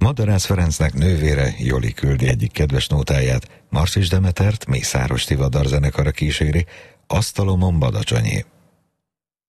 Madarász Ferencnek nővére Joli küldi egyik kedves nótáját, Marsis Demetert Mészáros Tivadar zenekara kíséri, Asztalomon Badacsonyé.